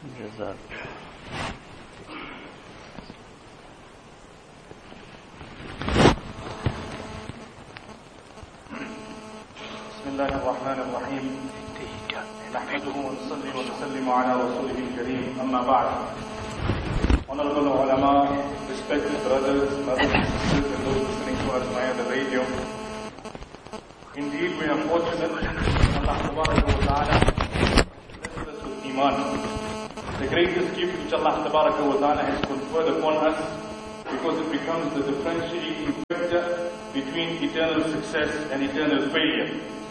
جزاك. بسم الله الرحمن الرحيم. نحمده ونصلي ونسلم على رسوله الكريم. أما بعد. Honorable ulama, respected brothers, mothers and sisters, and those listening to us via the radio. Indeed, we are fortunate Allah Tabaraka wa Ta'ala blessed us with Iman. The greatest gift which Allah Tabaraka wa Ta'ala has conferred upon us, because it becomes the differentiating factor between eternal success and eternal failure.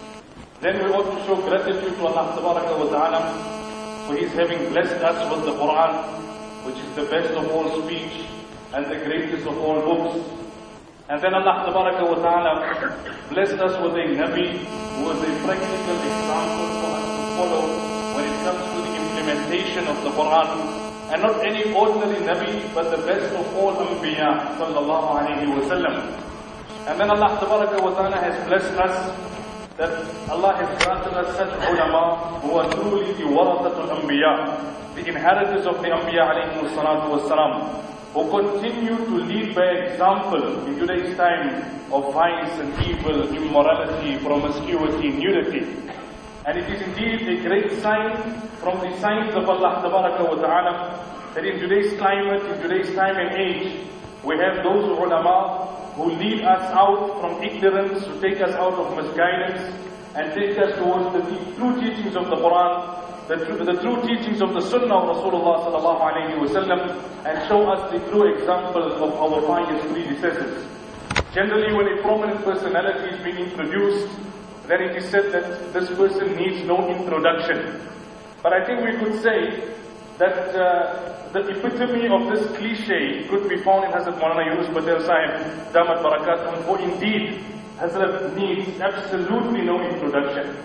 Then we ought to show gratitude to Allah Tabaraka wa Ta'ala for His having blessed us with the Quran, which is the best of all speech and the greatest of all books. And then Allah Tabaraka wa Ta'ala blessed us with a Nabi who was a practical example for us to follow when it comes to the implementation of the Quran. And not any ordinary Nabi, but the best of all Anbiya sallallahu alayhi wa sallam. And then Allah Tabaraka wa Ta'ala has blessed us that Allah has granted us such ulama who are truly the warathatul Anbiya, the inheritors of the Anbiya alayhi salatu wassalam, who continue to lead by example in today's time of vice and evil, immorality, promiscuity, nudity. And it is indeed a great sign from the signs of Allah Tabaraka wa Ta'ala that in today's climate, in today's time and age, we have those ulama who lead us out from ignorance, who take us out of misguidance, and take us towards the true teachings of the Quran, the true teachings of the Sunnah of Rasulullah sallallahu alayhi wa sallam, and show us the true examples of our pious predecessors. Generally, when a prominent personality is being introduced, then it is said that this person needs no introduction. But I think we could say that the epitome of this cliche could be found in Hazrat Maulana Yunus Patel Sahib, Damat Barakatuh, for indeed Hazrat needs absolutely no introduction.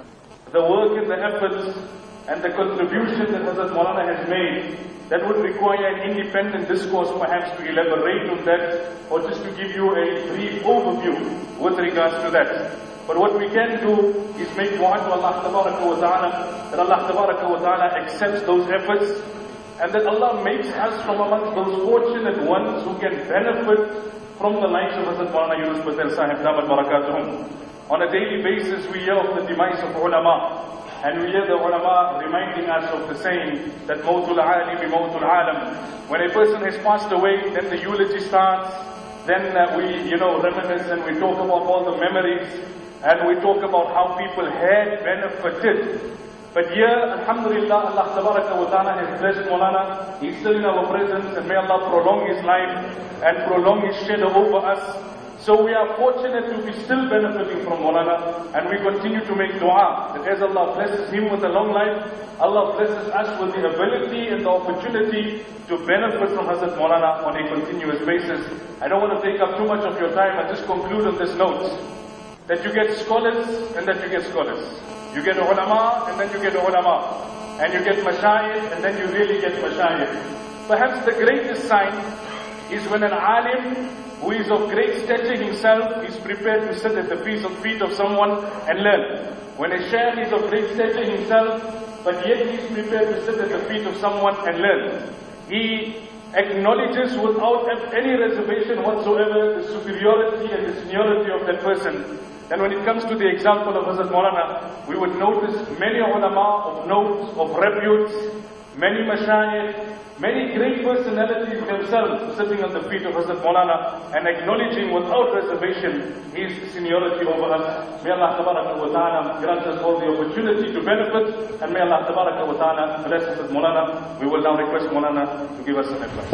The work and the efforts and the contribution that Hazrat Maulana has made, that would require an independent discourse perhaps to elaborate on that, or just to give you a brief overview with regards to that. But what we can do is make dua to Allah Tabaraka wa Ta'ala, that Allah Tabaraka wa Ta'ala accepts those efforts, and that Allah makes us from amongst those fortunate ones who can benefit from the likes of Hazrat Maulana Yunus Patel Sahib, Damat Barakatuhum. On a daily basis we hear of the demise of ulama, and we hear the ulama reminding us of the saying that Mawtul Alimi Mawtul Alam. When a person has passed away, then the eulogy starts, then we reminisce and we talk about all the memories, and we talk about how people had benefited. But here, alhamdulillah, Allah Tabaraka wa Ta'ala has blessed Maulana. He's still in our presence, and may Allah prolong his life and prolong his shadow over us. So we are fortunate to be still benefiting from Maulana, and we continue to make dua that as Allah blesses him with a long life, Allah blesses us with the ability and the opportunity to benefit from Hazrat Maulana on a continuous basis. I don't want to take up too much of your time. I'll just conclude on this note, that you get scholars and that you get scholars. You get ulama and then you get ulama. And you get mashayikh and then you really get mashayikh. Perhaps the greatest sign is when an alim who is of great stature himself is prepared to sit at the feet of someone and learn. When a shaykh is of great stature himself, but yet he is prepared to sit at the feet of someone and learn. He acknowledges without any reservation whatsoever the superiority and the seniority of that person. And when it comes to the example of Hazrat Maulana, we would notice many ulama of note, of repute, many mashayikh, many great personalities themselves sitting on the feet of Hazrat Maulana and acknowledging without reservation his seniority over us. May Allah Tabaraka wa Ta'ala grant us all the opportunity to benefit, and may Allah Tabaraka wa Ta'ala bless Hazrat Maulana. We will now request Maulana to give us some advice.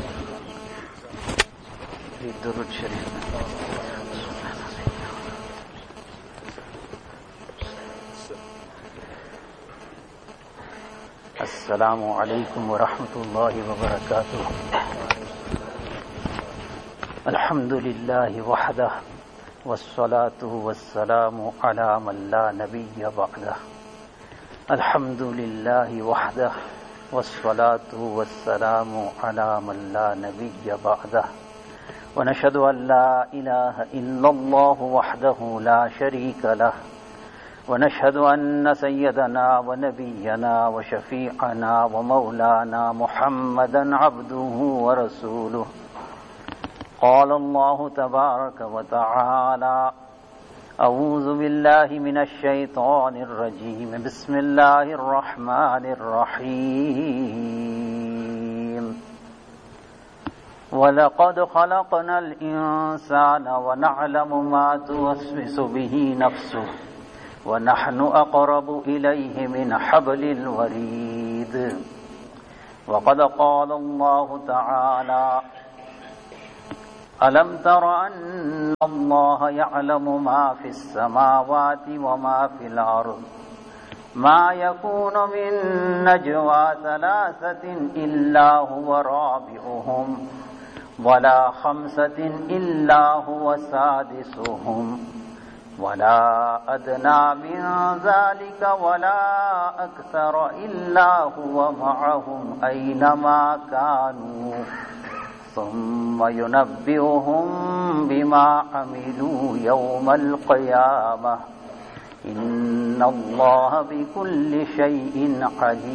Assalamu alaikum wa rahmatullahi wa barakatuh. Alhamdulillahi wahdah, wassalatu wassalamu ala man la nabiyya ba'dah. Alhamdulillahi wahdah, wassalatu wassalamu ala man la nabiyya ba'dah. Wa nashhadu an la ilaha illallah wahdahu la sharika lah. ونشهد أن سيدنا ونبينا وشفيعنا ومولانا محمدا عبده ورسوله. قال الله تبارك وتعالى: أعوذ بالله من الشيطان الرجيم. بسم الله الرحمن الرحيم. ولقد خلقنا الإنسان ونعلم ما توسوس به نفسه ونحن أقرب إليه من حبل الوريد. وقد قال الله تعالى: ألم تر أن الله يعلم ما في السماوات وما في الأرض ما يكون من نجوى ثلاثة إلا هو رابعهم ولا خمسة إلا هو سادسهم ولا أدنى من ذلك ولا أكثر إلا هو معهم أينما كانوا ثم ينبئهم بما عملوا يوم القيامة إن الله بكل شيء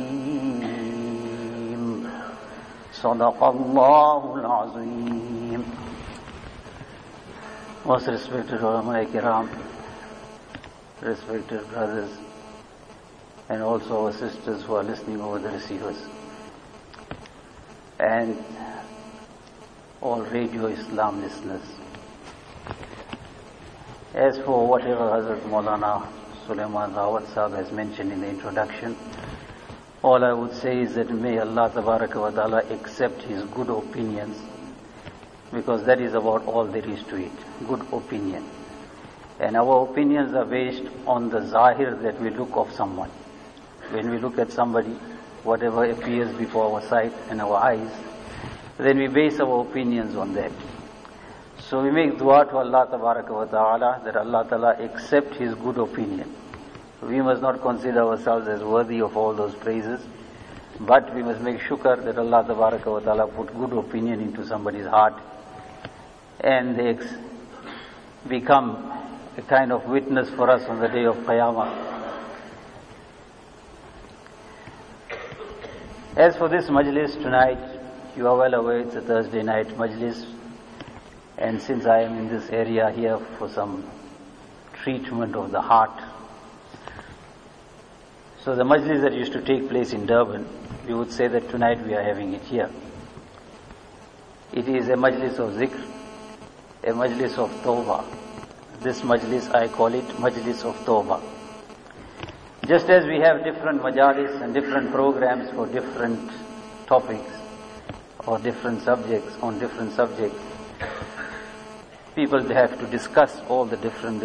عليم. صدق الله العظيم. Most respected ulama kiram, respected brothers, and also our sisters who are listening over the receivers, and all Radio Islam listeners. As for whatever Hazrat Maulana Sulaiman Rawat Sahib has mentioned in the introduction, all I would say is that may Allah Tabaraka wa Ta'ala accept his good opinions, because that is about all there is to it, good opinion. And our opinions are based on the zahir that we look of someone. When we look at somebody, whatever appears before our sight and our eyes, then we base our opinions on that. So we make dua to Allah Tabaraka wa Ta'ala that Allah Ta'ala accept his good opinion. We must not consider ourselves as worthy of all those praises, but we must make shukr that Allah Tabaraka wa Ta'ala put good opinion into somebody's heart, and they become a kind of witness for us on the day of Qiyamah. As for this majlis tonight, you are well aware it's a Thursday night majlis, and since I am in this area here for some treatment of the heart, so the majlis that used to take place in Durban, we would say that tonight we are having it here. It is a majlis of zikr, a majlis of tawbah. This majlis, I call it majlis of tawbah. Just as we have different majalis and different programs for different topics or different subjects on different subjects, people have to discuss all the different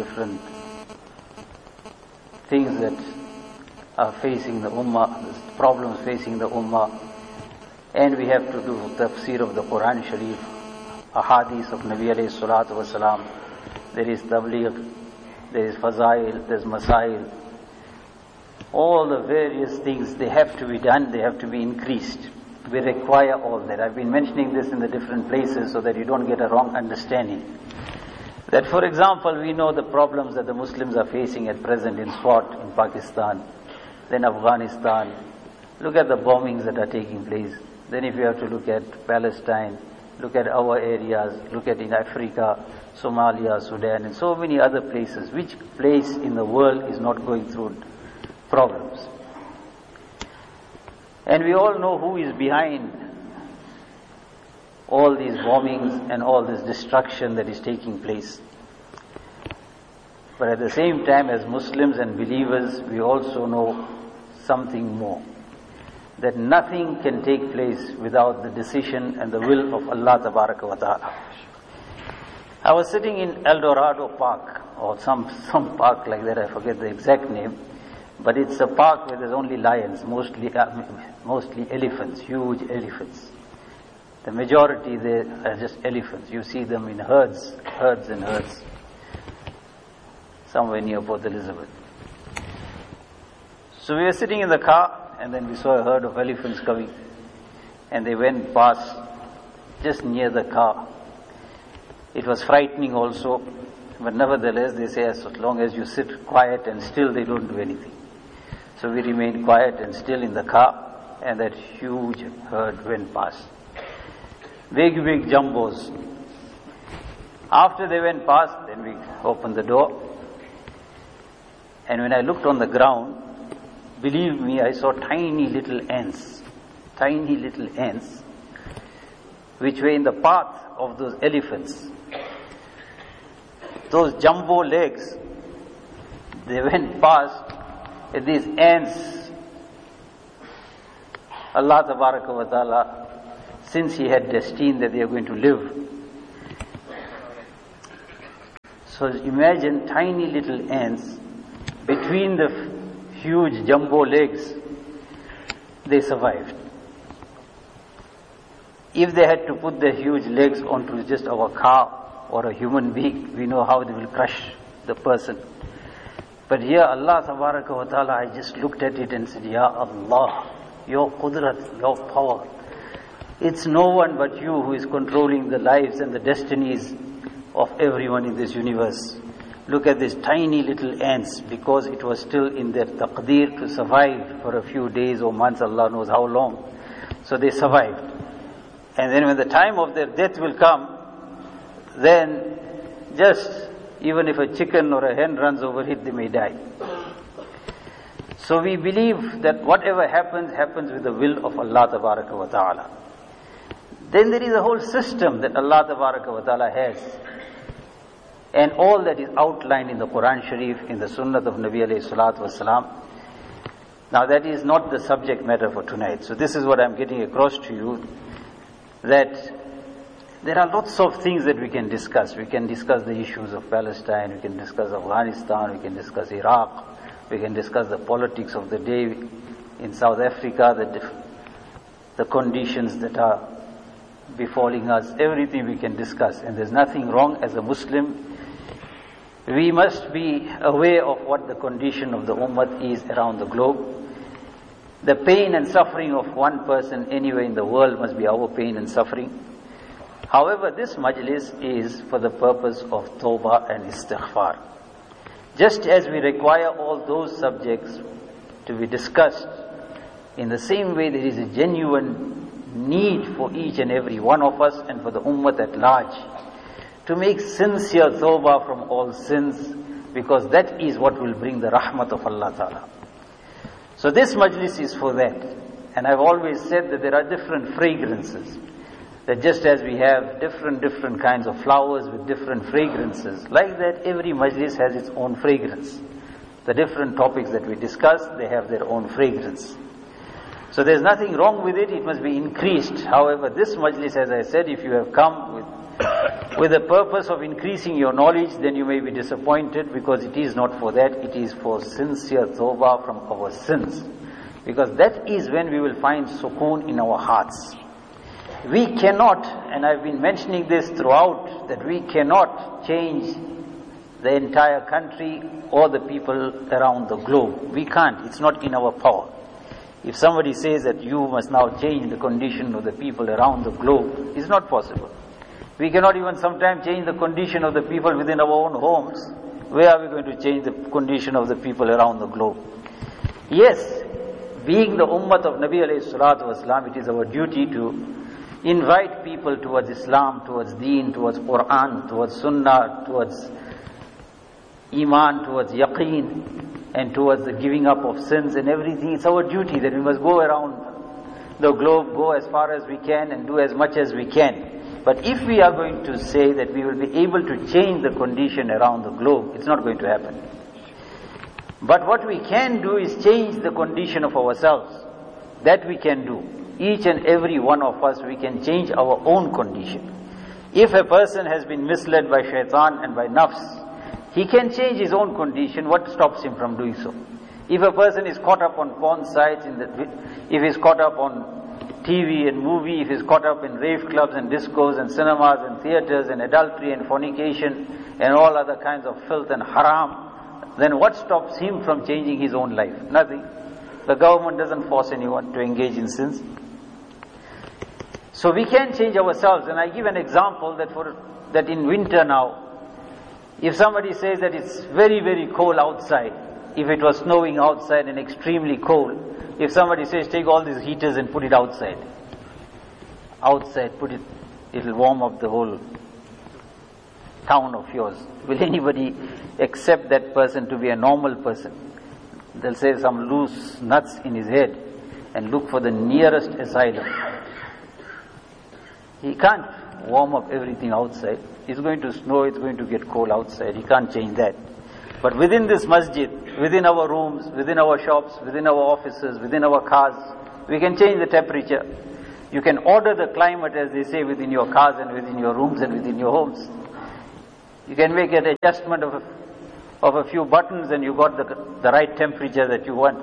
things that are facing the ummah, the problems facing the ummah, and we have to do tafsir of the Quran Sharif, ahadith of Nabi alayhi salatu wasalam. There is tabligh, there is fazail, there is masail. All the various things, they have to be done, they have to be increased. We require all that. I've been mentioning this in the different places so that you don't get a wrong understanding. That, for example, we know the problems that the Muslims are facing at present in Swat, in Pakistan, then Afghanistan. Look at the bombings that are taking place. Then if you have to look at Palestine, look at our areas, look at in Africa, Somalia, Sudan, and so many other places. Which place in the world is not going through problems? And we all know who is behind all these bombings and all this destruction that is taking place. But at the same time, as Muslims and believers, we also know something more. That nothing can take place without the decision and the will of Allah Tabaraka wa Ta'ala. I was sitting in El Dorado Park, or some park like that, I forget the exact name, but it's a park where there's only lions, mostly elephants, huge elephants. The majority there are just elephants. You see them in herds and herds, somewhere near Port Elizabeth. So we were sitting in the car, and then we saw a herd of elephants coming, and they went past just near the car. It was frightening also, But nevertheless, they say as long as you sit quiet and still, they don't do anything. So we remained quiet and still in the car, and that huge herd went past. Big jumbos. After they went past, then we opened the door. And when I looked on the ground, believe me, I saw tiny little ants, which were in the path of those elephants. Those jumbo legs, they went past, and these ants, Allah Tabaraka wa Ta'ala, since He had destined that they are going to live. So imagine tiny little ants, between the huge jumbo legs, they survived. If they had to put their huge legs onto just our car or a human being, we know how they will crush the person. But here Allah Tabaraka wa Ta'ala, I just looked at it and said, Ya Allah, your qudrat, your power. It's no one but you who is controlling the lives and the destinies of everyone in this universe. Look at these tiny little ants, because it was still in their taqdeer to survive for a few days or months, Allah knows how long. So they survived. And then when the time of their death will come, then just even if a chicken or a hen runs over it, they may die. So we believe that whatever happens, happens with the will of Allah Tabaraka wa Ta'ala. Then there is a whole system that Allah Tabaraka wa Ta'ala has. And all that is outlined in the Quran Sharif, in the Sunnah of Nabi alayhi salatu wasalam. Now that is not the subject matter for tonight. So this is what I'm getting across to you, that there are lots of things that we can discuss. We can discuss the issues of Palestine, we can discuss Afghanistan, we can discuss Iraq, we can discuss the politics of the day in South Africa, the conditions that are befalling us, everything we can discuss. And there's nothing wrong as a Muslim. We must be aware of what the condition of the ummah is around the globe. The pain and suffering of one person anywhere in the world must be our pain and suffering. However, this majlis is for the purpose of tawbah and istighfar. Just as we require all those subjects to be discussed, in the same way there is a genuine need for each and every one of us and for the ummah at large to make sincere tawbah from all sins, because that is what will bring the rahmat of Allah Ta'ala. So this majlis is for that. And I've always said that there are different fragrances. That just as we have different kinds of flowers with different fragrances, like that every majlis has its own fragrance. The different topics that we discuss, they have their own fragrance. So there's nothing wrong with it, it must be increased. However, this majlis, as I said, if you have come with the purpose of increasing your knowledge, then you may be disappointed, because it is not for that, it is for sincere tawbah from our sins. Because that is when we will find sukoon in our hearts. We cannot, and I've been mentioning this throughout, that we cannot change the entire country or the people around the globe. We can't, it's not in our power. If somebody says that you must now change the condition of the people around the globe, it's not possible. We cannot even sometimes change the condition of the people within our own homes. Where are we going to change the condition of the people around the globe? Yes, being the ummah of Nabi alayhi salatu wasalam, it is our duty to invite people towards Islam, towards Deen, towards Quran, towards Sunnah, towards Iman, towards Yaqeen, and towards the giving up of sins and everything. It's our duty that we must go around the globe, go as far as we can and do as much as we can. But if we are going to say that we will be able to change the condition around the globe, it's not going to happen. But what we can do is change the condition of ourselves. That we can do. Each and every one of us, we can change our own condition. If a person has been misled by shaitan and by nafs, he can change his own condition. What stops him from doing so? If a person is caught up on porn sites, if he's caught up on TV and movie, if he's caught up in rave clubs and discos and cinemas and theaters and adultery and fornication and all other kinds of filth and haram, then what stops him from changing his own life? Nothing. The government doesn't force anyone to engage in sins. So we can change ourselves. And I give an example that in winter now, If somebody says that it's very, very cold outside, if it was snowing outside and extremely cold, if somebody says take all these heaters and put it outside, put it, it'll warm up the whole town of yours. Will anybody accept that person to be a normal person? They'll say some loose nuts in his head and look for the nearest asylum. He can't warm up everything outside. It's going to snow, it's going to get cold outside. He can't change that. But within this masjid, within our rooms, within our shops, within our offices, within our cars, we can change the temperature. You can order the climate, as they say, within your cars and within your rooms and within your homes. You can make an adjustment of a few buttons and you got the right temperature that you want.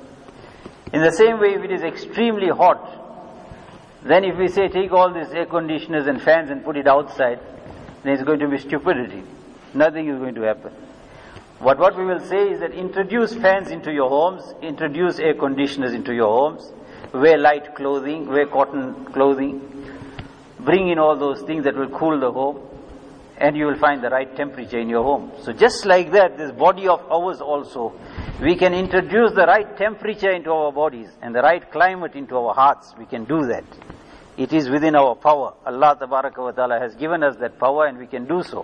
In the same way, if it is extremely hot, then if we say take all these air conditioners and fans and put it outside, then it's going to be stupidity. Nothing is going to happen. But what we will say is that introduce fans into your homes, introduce air conditioners into your homes, wear light clothing, wear cotton clothing, bring in all those things that will cool the home, and you will find the right temperature in your home. So just like that, this body of ours also, we can introduce the right temperature into our bodies and the right climate into our hearts. We can do that. It is within our power. Allah Tabaraka wa Ta'ala has given us that power and we can do so.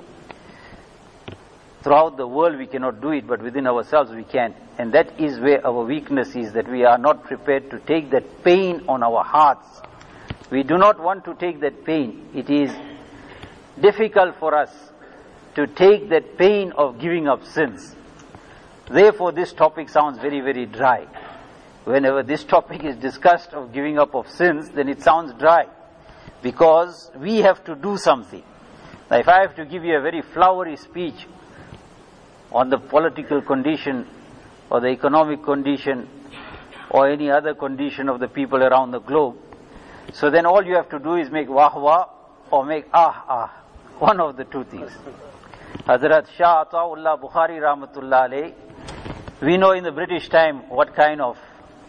Throughout the world we cannot do it, but within ourselves we can. And that is where our weakness is, that we are not prepared to take that pain on our hearts. We do not want to take that pain. It is difficult for us to take that pain of giving up sins. Therefore this topic sounds very, very dry. Whenever this topic is discussed of giving up of sins, then it sounds dry. Because we have to do something. Now if I have to give you a very flowery speech on the political condition or the economic condition or any other condition of the people around the globe, so then all you have to do is make wah wah or make ah ah. One of the two things. Hazrat Shah Ataullah Bukhari Rahmatullah alayh, we know in the British time what kind of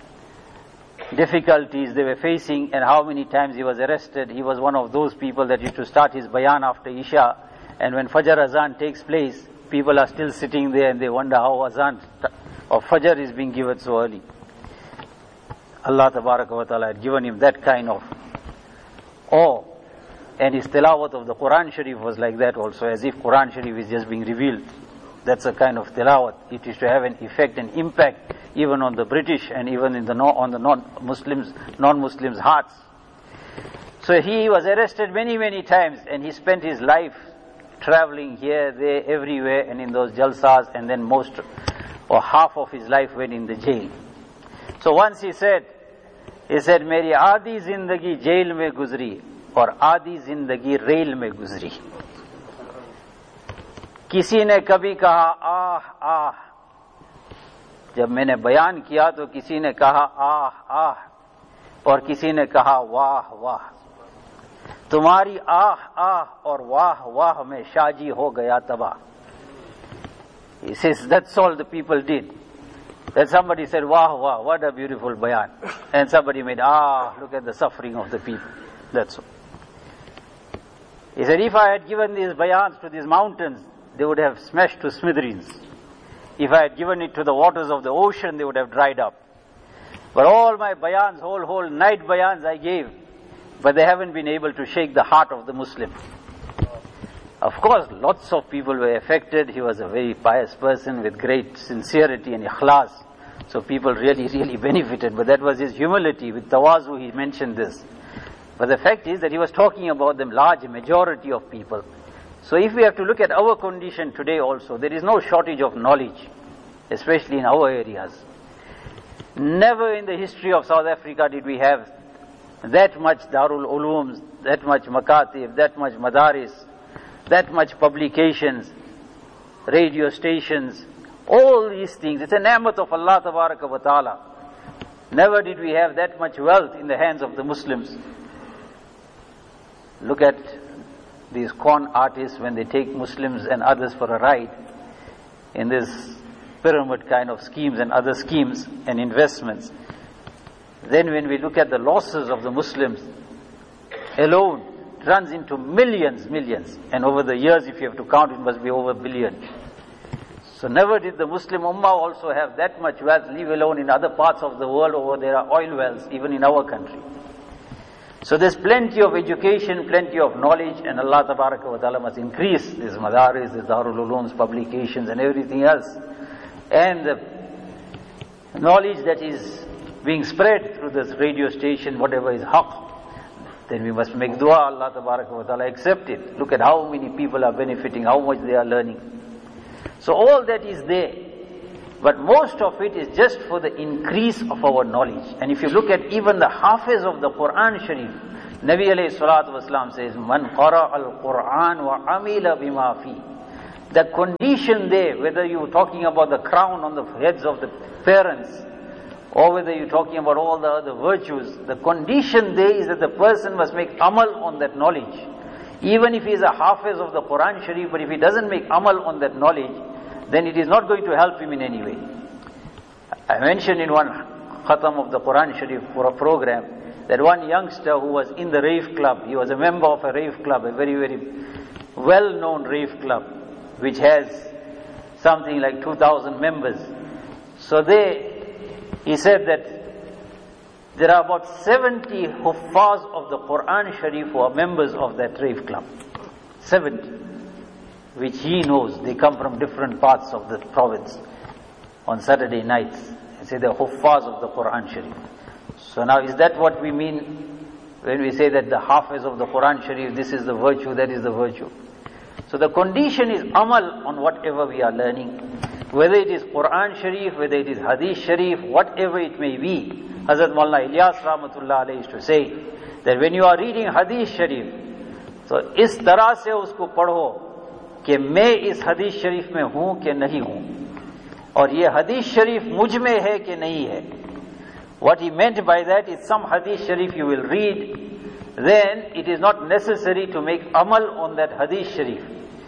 difficulties they were facing and how many times he was arrested. He was one of those people that used to start his bayan after Isha, and when Fajr Azan takes place, people are still sitting there and they wonder how Azan of Fajr is being given so early. Allah Tabaraka wa Ta'ala had given him that kind of awe. And his tilawat of the Quran Sharif was like that also, as if Quran Sharif is just being revealed. That's a kind of tilawat. It is to have an effect and impact even on the British and even on the non-Muslims' hearts. So he was arrested many, many times, and he spent his life traveling here, there, everywhere, and in those jalsas, and then most or half of his life went in the jail. So once he said, Meri aadhi zindagi jail mein guzri, और आधी जिंदगी rail में गुजरी. किसी ने कभी कहा आह आह, जब मैंने बयान किया तो किसी ने कहा आह आह और किसी ने कहा वाह वाह. तुम्हारी आह आह और वाह वाह में शाजी हो गया तबाह. He says that's all the people did. That somebody said wah wah, what a beautiful bayan, and somebody made look at the suffering of the people. That's all. He said, if I had given these bayans to these mountains, they would have smashed to smithereens. If I had given it to the waters of the ocean, they would have dried up. But all my bayans, whole night bayans I gave, but they haven't been able to shake the heart of the Muslim. Of course, lots of people were affected. He was a very pious person with great sincerity and ikhlas. So people really, really benefited. But that was his humility. With tawazu, he mentioned this. But the fact is that he was talking about the large majority of people. So if we have to look at our condition today also, there is no shortage of knowledge, especially in our areas. Never in the history of South Africa did we have that much Darul Ulooms, that much Makatib, that much Madaris, that much publications, radio stations, all these things. It's a ni'mat of Allah Tabaraka wa Ta'ala. Never did we have that much wealth in the hands of the Muslims. Look at these con artists when they take Muslims and others for a ride in this pyramid kind of schemes and other schemes and investments. Then when we look at the losses of the Muslims alone, runs into millions. And over the years, if you have to count, it must be over a billion. So never did the Muslim Ummah also have that much wealth, leave alone in other parts of the world, over there are oil wells, even in our country. So there's plenty of education, plenty of knowledge, and Allah Tabaraka wa Ta'ala must increase these madaris, these Darul Ulooms, publications and everything else. And the knowledge that is being spread through this radio station, whatever is haqq, then we must make dua, Allah Tabaraka wa Ta'ala accept it. Look at how many people are benefiting, how much they are learning. So all that is there. But most of it is just for the increase of our knowledge. And if you look at even the Hafiz of the Quran Sharif, Nabi alayhi salatu wasalam says, Man qara al-Quran wa amila bima fi. The condition there, whether you're talking about the crown on the heads of the parents, or whether you're talking about all the other virtues, the condition there is that the person must make amal on that knowledge. Even if he is a Hafiz of the Quran Sharif, but if he doesn't make amal on that knowledge, then it is not going to help him in any way. I mentioned in one khatam of the Quran Sharif for a program, that one youngster who was in the rave club, he was a member of a rave club, a very, very well-known rave club, which has something like 2,000 members. So he said that there are about 70 huffaz of the Quran Sharif who are members of that rave club. 70. Which he knows, they come from different parts of the province on Saturday nights. They say they're huffaz of the Quran Sharif. So now is that what we mean when we say that the Hafiz of the Quran Sharif, this is the virtue, that is the virtue? So the condition is amal on whatever we are learning. Whether it is Quran Sharif, whether it is Hadith Sharif, whatever it may be. Hazrat Maulana Ilyas Rahmatullah Alayhi used to say that when you are reading Hadith Sharif, so is tarah se usko padho कि मैं इस हदीस शरीफ में हूं कि नहीं हूं, और ये हदीस शरीफ मुझ में है कि नहीं है. What he meant by that is some hadith sharif you will read, then it is not necessary to make amal on that hadith sharif.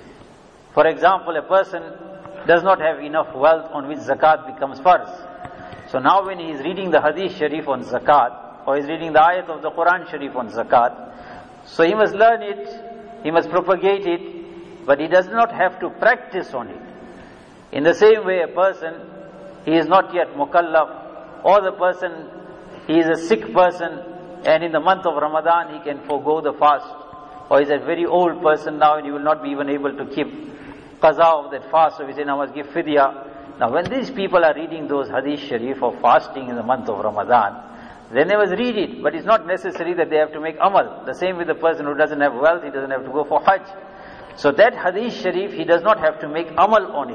For example, a person does not have enough wealth on which zakat becomes farz. So now when he is reading the hadith sharif on zakat, or he is reading the ayat of the Quran Sharif on zakat, so he must learn it, he must propagate it, but he does not have to practice on it. In the same way, a person, he is not yet mukallaf, or the person, he is a sick person, and in the month of Ramadan he can forego the fast, or he is a very old person now and he will not be even able to keep qaza of that fast, so we say, now must give fidya. Now when these people are reading those hadith sharif of fasting in the month of Ramadan, then they must read it, but it's not necessary that they have to make amal. The same with the person who doesn't have wealth, he doesn't have to go for hajj. So that hadith sharif, he does not have to make amal on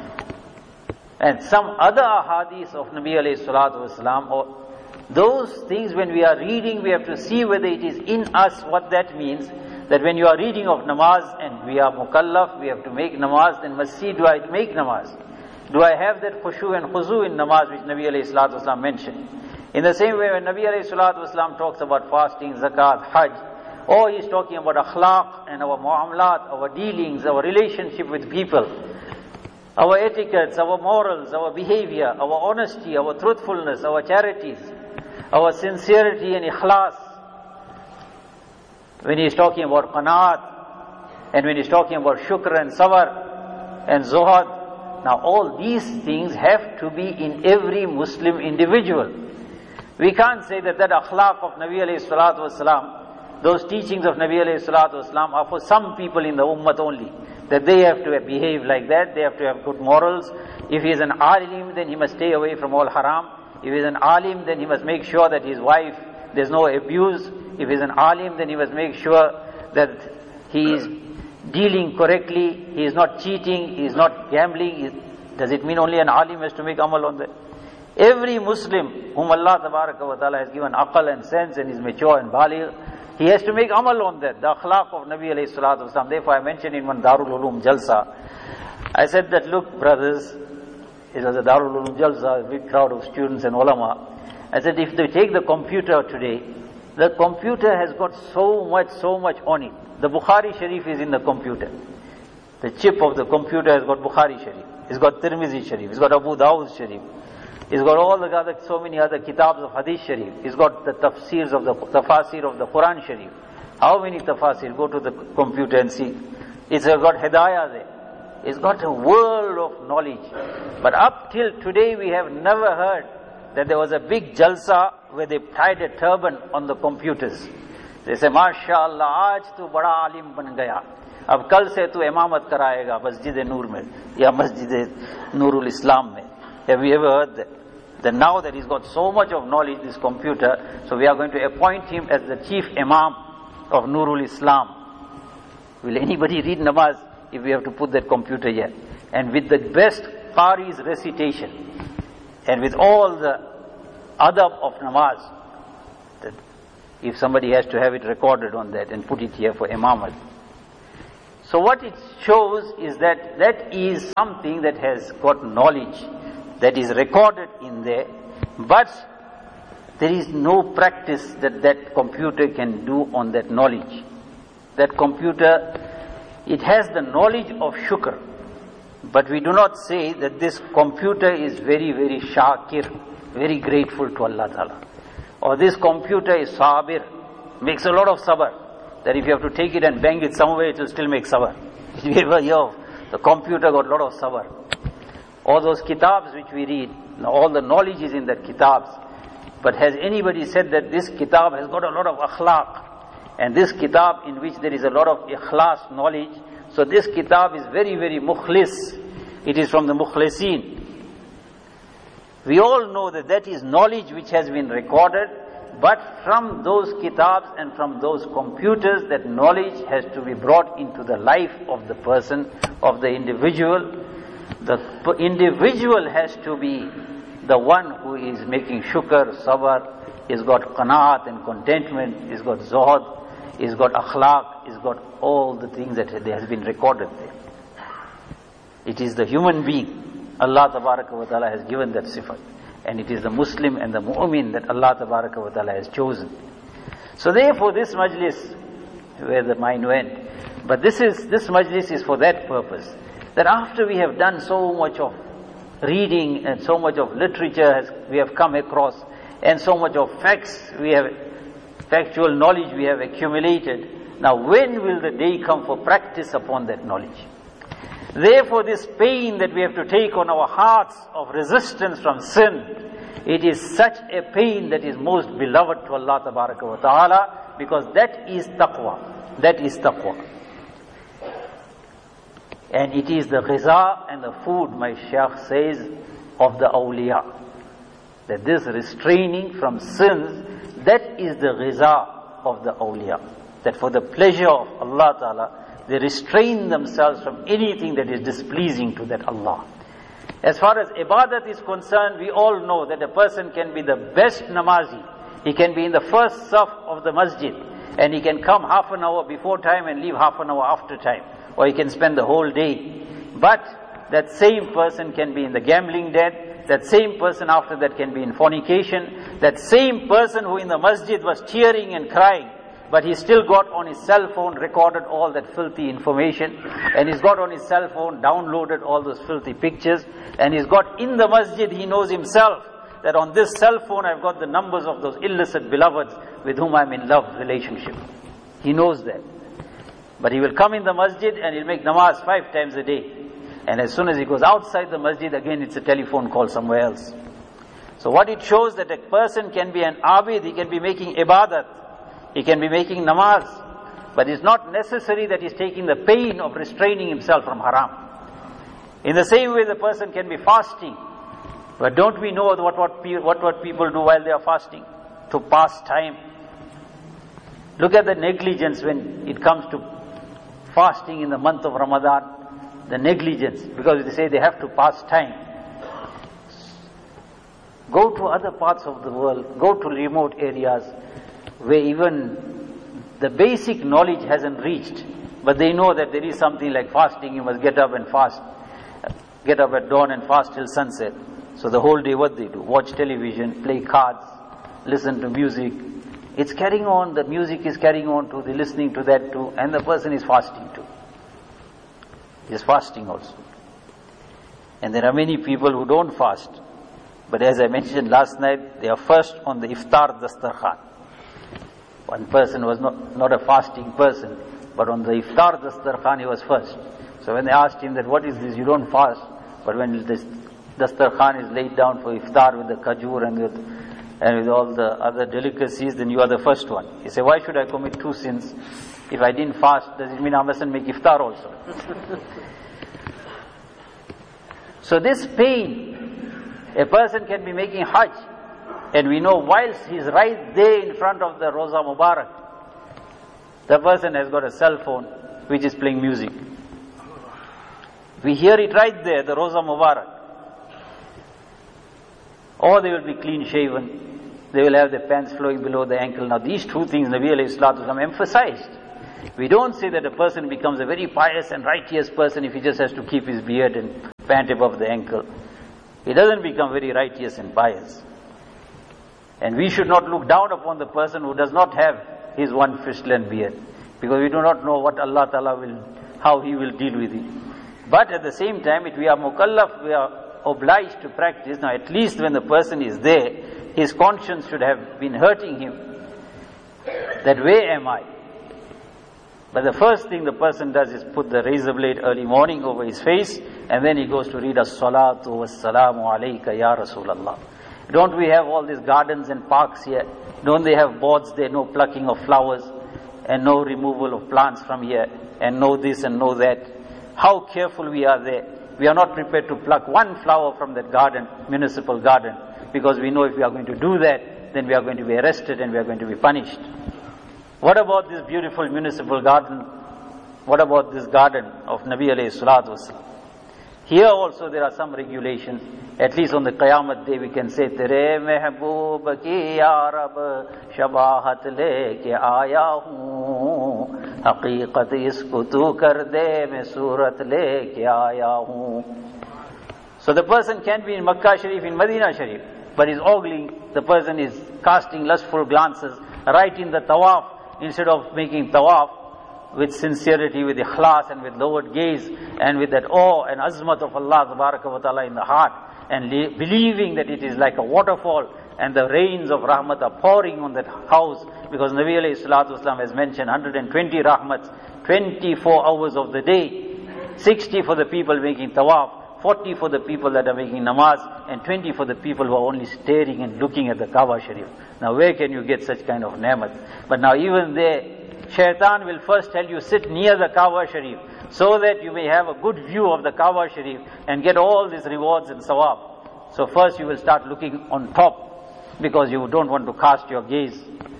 it. And some other ahadith of Nabi alayhi salatu wasalam, or those things when we are reading, we have to see whether it is in us. What that means, that when you are reading of namaz and we are mukallaf, we have to make namaz, then must see, do I make namaz? Do I have that khushu and khuzu in namaz which Nabi alayhi salatu wasalam mentioned? In the same way, when Nabi alayhi salatu wasalam talks about fasting, zakat, hajj, or he is talking about akhlaq and our muamalat, our dealings, our relationship with people, our etiquettes, our morals, our behavior, our honesty, our truthfulness, our charities, our sincerity and ikhlas. When he is talking about qanaat, and when he is talking about shukr and sabr and zuhad, now all these things have to be in every Muslim individual. We can't say that akhlaq of Nabi alayhi salatu wasalam, those teachings of Nabi alayhi salatu wasalam are for some people in the ummah only, that they have to behave like that, they have to have good morals. If he is an alim, then he must stay away from all haram. If he is an alim, then he must make sure that his wife, there's no abuse. If he is an alim, then he must make sure that he is dealing correctly, he is not cheating, he is not gambling. Does it mean only an alim has to make amal on that? Every Muslim whom Allah Tabaraka wa Ta'ala has given aql and sense and is mature and baligh, he has to make amal on that, the akhlaq of Nabi alayhi salatu wasalam. Therefore I mentioned in one Darul Uloom Jalsa, I said that, look brothers, it was a Darul Uloom Jalsa, a big crowd of students and ulama. I said, if they take the computer today, the computer has got so much on it. The Bukhari Sharif is in the computer. The chip of the computer has got Bukhari Sharif, it's got Tirmizi Sharif, it's got Abu Dawud Sharif, it's got all the other, so many other kitabs of Hadith Sharif, it's got the tafsir of the Quran Sharif, How many tafasir? Go to the computer and see. It's got hidayah there. It's got a world of knowledge. But up till today we have never heard that there was a big jalsa where they tied a turban on the computers. They say, MashaAllah, aaj tu bada alim ban gaya. Ab kal se tu imamat karayega Masjid Noor mein, ya Masjid Noorul Islam mein. Have you ever heard that? That now that he's got so much of knowledge, this computer, so we are going to appoint him as the chief imam of Noorul Islam. Will anybody read namaz if we have to put that computer here? And with the best Qari's recitation, and with all the adab of namaz, that if somebody has to have it recorded on that and put it here for imamat. So what it shows is that that is something that has got knowledge, that is recorded in there, but there is no practice that that computer can do on that knowledge. That computer, it has the knowledge of shukr, but we do not say that this computer is very, very shakir, very grateful to Allah Ta'ala. Or this computer is sabir, makes a lot of sabr, that if you have to take it and bang it somewhere, it will still make sabr. Did you ever hear of the computer got a lot of sabr? All those kitabs which we read, all the knowledge is in that kitabs. But has anybody said that this kitab has got a lot of akhlaq? And this kitab in which there is a lot of ikhlas knowledge. So this kitab is very, very mukhlis. It is from the mukhlisin. We all know that that is knowledge which has been recorded. But from those kitabs and from those computers, that knowledge has to be brought into the life of the person, of the individual. The individual has to be the one who is making shukr, sabr, he's got qanaat and contentment, he's got zuhd, he's got akhlaq, he's got all the things that has been recorded there. It is the human being, Allah Tabaraka wa Ta'ala has given that sifat. And it is the Muslim and the mu'min that Allah Tabaraka wa Ta'ala has chosen. So therefore this majlis, where the mind went, but this majlis is for that purpose. That after we have done so much of reading and so much of literature we have come across, and so much of factual knowledge we have accumulated, now when will the day come for practice upon that knowledge? Therefore this pain that we have to take on our hearts of resistance from sin, it is such a pain that is most beloved to Allah Tabaraka wa Ta'ala, because that is taqwa. That is taqwa. And it is the ghiza and the food, my Shaykh says, of the awliya. That this restraining from sins, that is the ghiza of the awliya. That for the pleasure of Allah Ta'ala, they restrain themselves from anything that is displeasing to that Allah. As far as ibadat is concerned, we all know that a person can be the best namazi. He can be in the first saf of the masjid, and he can come half an hour before time and leave half an hour after time. Or he can spend the whole day. But that same person can be in the gambling den, that same person after that can be in fornication, that same person who in the masjid was cheering and crying, but he still got on his cell phone, recorded all that filthy information, and he's got on his cell phone, downloaded all those filthy pictures, and he's got in the masjid, he knows himself that on this cell phone I've got the numbers of those illicit beloveds with whom I'm in love relationship. He knows that. But he will come in the masjid and he'll make namaz 5 times a day. And as soon as he goes outside the masjid, again it's a telephone call somewhere else. So what it shows, that a person can be an abid, he can be making ibadat, he can be making namaz, but it's not necessary that he's taking the pain of restraining himself from haram. In the same way the person can be fasting, but don't we know what people do while they are fasting? To pass time. Look at the negligence when it comes to fasting in the month of Ramadan, the negligence, because they say they have to pass time. Go to other parts of the world, go to remote areas where even the basic knowledge hasn't reached, but they know that there is something like fasting, you must get up and fast, get up at dawn and fast till sunset. So the whole day what they do? Watch television, play cards, listen to music. It's carrying on, the music is carrying on too, they're listening to that too, and the person is fasting too. He's fasting also. And there are many people who don't fast. But as I mentioned last night, they are first on the iftar dastarkhan. One person was not a fasting person, but on the iftar dastarkhan he was first. So when they asked him that, what is this, you don't fast, but when this dastarkhan is laid down for iftar with the kajur and with all the other delicacies, then you are the first one. He said, why should I commit two sins? If I didn't fast, does it mean I mustn't make iftar also? So this pain, a person can be making hajj, and we know whilst he's right there in front of the Roza Mubarak, the person has got a cell phone which is playing music. We hear it right there, the Roza Mubarak. Or they will be clean shaven, they will have their pants flowing below the ankle. Now these two things Nabi alayhi salatu wasalam emphasized. We don't say that a person becomes a very pious and righteous person if he just has to keep his beard and pant above the ankle. He doesn't become very righteous and pious. And we should not look down upon the person who does not have his one fistle and beard, because we do not know what Allah Ta'ala will, how He will deal with it. But at the same time, if we are mukallaf, we are obliged to practice. Now at least when the person is there, his conscience should have been hurting him, that where am I? But the first thing the person does is put the razor blade early morning over his face, and then he goes to read as-salatu was-salamu alayka ya Rasulallah. Don't we have all these gardens and parks here? Don't they have boards there, no plucking of flowers, and no removal of plants from here, and no this and no that? How careful we are there. We are not prepared to pluck one flower from that garden, municipal garden, because we know if we are going to do that, then we are going to be arrested and we are going to be punished. What about this beautiful municipal garden? What about this garden of Nabi alayhi salatu wasalam? Here also there are some regulations. At least on the Qayamat day we can say, Tere mehboob ki ya Rab shabahat leke aaya hoon, haqiqat isko tu kar de, mein surat leke aaya hoon. So the person can be in Makkah Sharif, in Medina Sharif, but is ogling, the person is casting lustful glances right in the tawaf, instead of making tawaf with sincerity, with ikhlas and with lowered gaze and with that awe and azmat of Allah Tabaraka wa Ta'ala in the heart, and believing that it is like a waterfall and the rains of rahmat are pouring on that house, because Nabi alayhi salatu wasalam has mentioned 120 rahmats, 24 hours of the day, 60 for the people making tawaf, 40 for the people that are making namaz, and 20 for the people who are only staring and looking at the Kaaba Sharif. Now where can you get such kind of ni'mat? But now even there, Shaitan will first tell you, sit near the Kaaba Sharif, so that you may have a good view of the Kaaba Sharif and get all these rewards and sawab. So first you will start looking on top, because you don't want to cast your gaze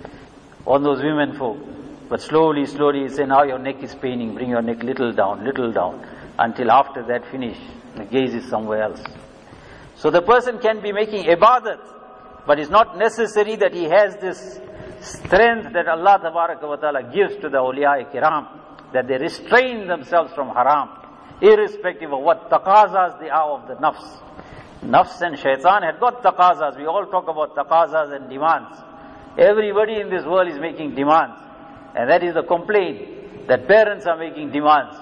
on those women folk. But slowly you say, now your neck is paining, bring your neck little down, until after that finish, the gaze is somewhere else. So the person can be making ibadat, but it's not necessary that he has this strength that Allah Tabaraka wa Ta'ala gives to the awliya kiram, that they restrain themselves from haram, irrespective of what taqazas they are of the nafs. Nafs and shaitan had got taqazas. We all talk about taqazas and demands. Everybody in this world is making demands, and that is the complaint, that parents are making demands.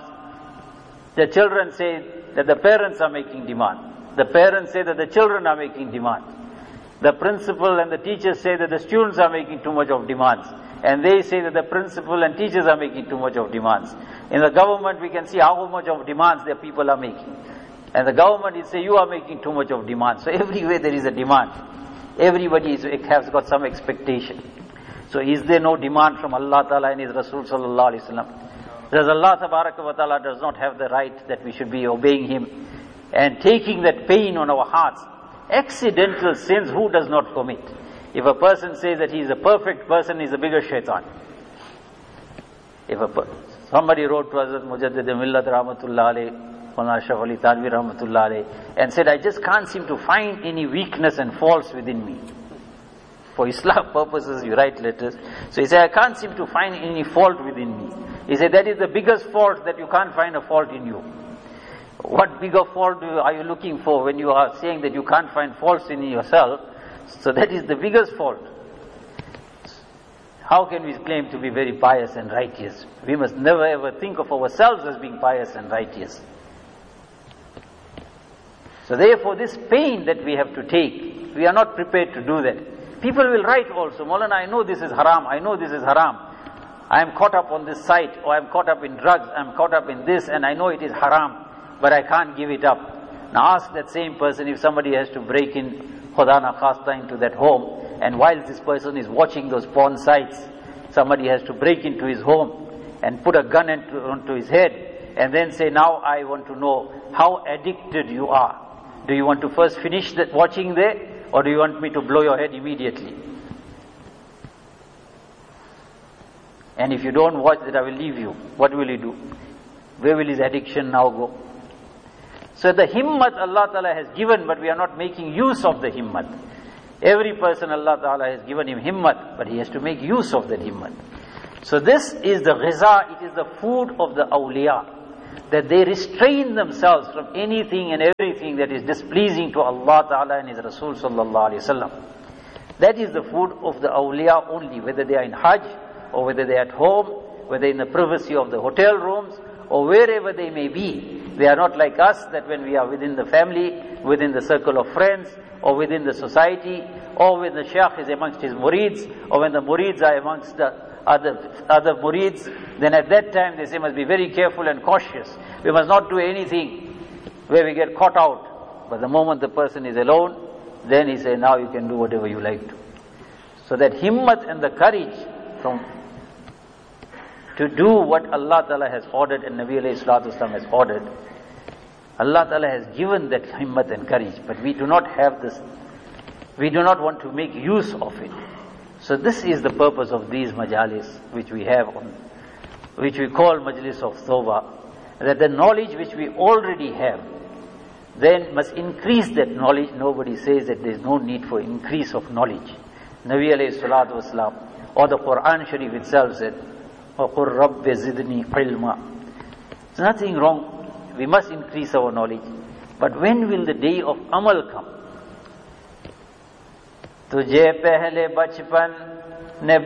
The children say that the parents are making demand. The parents say that the children are making demand. The principal and the teachers say that the students are making too much of demands. And they say that the principal and teachers are making too much of demands. In the government we can see how much of demands the people are making. And the government will say, you are making too much of demands. So everywhere there is a demand. Everybody has got some expectation. So is there no demand from Allah Ta'ala and His Rasul Sallallahu Alaihi Wasallam? Because Allah Ta'ala does not have the right that we should be obeying Him and taking that pain on our hearts. Accidental sins, who does not commit? If a person says that he is a perfect person, he is a bigger shaitan. Somebody wrote to Hazrat Mujaddid Millat Rahmatullah Alayh, Mawlana Ashraf Ali Thanvi Rahmatullah Alayh, and said, I just can't seem to find any weakness and faults within me. For Islam purposes, you write letters. So he said, I can't seem to find any fault within me. He said, that is the biggest fault, that you can't find a fault in you. What bigger fault are you looking for when you are saying that you can't find faults in yourself? So that is the biggest fault. How can we claim to be very pious and righteous? We must never ever think of ourselves as being pious and righteous. So therefore this pain that we have to take, we are not prepared to do that. People will write also, Maulana, I know this is haram, I know this is haram. I am caught up on this site, or I am caught up in drugs, I am caught up in this, and I know it is haram, but I can't give it up. Now ask that same person if somebody has to break in, Khuda na khasta, into that home, and while this person is watching those porn sites, somebody has to break into his home and put a gun onto his head, and then say, now I want to know how addicted you are. Do you want to first finish that watching there, or do you want me to blow your head immediately? And if you don't watch that, I will leave you. What will he do? Where will his addiction now go? So the himmat Allah Ta'ala has given, but we are not making use of the himmat. Every person Allah Ta'ala has given him himmat, but he has to make use of that himmat. So this is the ghiza, it is the food of the awliya, that they restrain themselves from anything and everything that is displeasing to Allah Ta'ala and His Rasul Sallallahu Alaihi Wasallam. That is the food of the awliya only, whether they are in Hajj, or whether they are at home, whether in the privacy of the hotel rooms, or wherever they may be. They are not like us, that when we are within the family, within the circle of friends, or within the society, or when the shaykh is amongst his murids, or when the murids are amongst the other murids, then at that time they say, must be very careful and cautious. We must not do anything where we get caught out. But the moment the person is alone, then he says, now you can do whatever you like to. So that himmat and the courage to do what Allah Ta'ala has ordered and Nabi alayhi salatu wasalam has ordered, Allah Ta'ala has given that himmat and courage, but we do not have this, we do not want to make use of it. So this is the purpose of these majalis which we have, which we call majlis of Tawbah, that the knowledge which we already have, then must increase that knowledge. Nobody says that there is no need for increase of knowledge. Nabi alayhi salatu wasalam, or the Quran Sharif itself said, وَقُلْ رَبِّ زِدْنِي عِلْمًا. There's nothing wrong. We must increase our knowledge. But when will the day of amal come? तुझे पहले बचपन ने